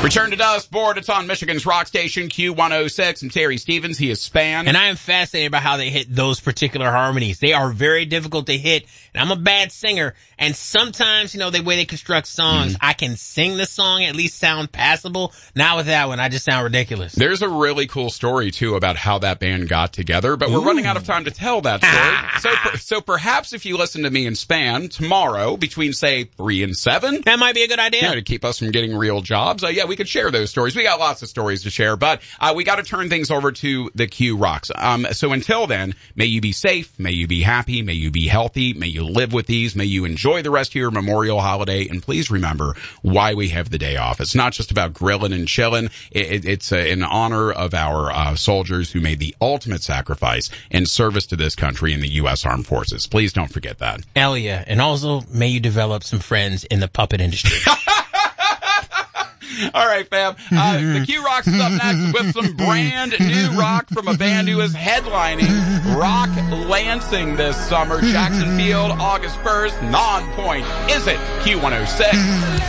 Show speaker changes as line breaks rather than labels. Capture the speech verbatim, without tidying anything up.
Return to Dustboard. It's on Michigan's rock station, Q one oh six. And Terry Stevens, he is Span.
And I am fascinated by how they hit those particular harmonies. They are very difficult to hit. And I'm a bad singer. And sometimes, you know, the way they construct songs, mm-hmm. I can sing the song, at least sound passable. Not with that one. I just sound ridiculous.
There's a really cool story, too, about how that band got together. But we're Ooh. running out of time to tell that story. so, per, so perhaps if you listen to me and Span tomorrow between, say, three and seven.
That might be a good idea.
Yeah, to keep us from getting real jobs. Uh, yeah, we could share those stories. We got lots of stories to share, but uh, we got to turn things over to the Q Rocks. Um, so until then, may you be safe, may you be happy, may you be healthy, may you live with these, may you enjoy the rest of your Memorial holiday, and please remember why we have the day off. It's not just about grilling and chilling. It, it, it's uh, in honor of our uh, soldiers who made the ultimate sacrifice in service to this country in the U S Armed Forces. Please don't forget that.
Hell yeah. And also, may you develop some friends in the puppet industry.
All right, fam. Uh, the Q Rocks is up next with some brand new rock from a band who is headlining Rock Lansing this summer. Jackson Field, August first. Non-point. Is it Q one oh six?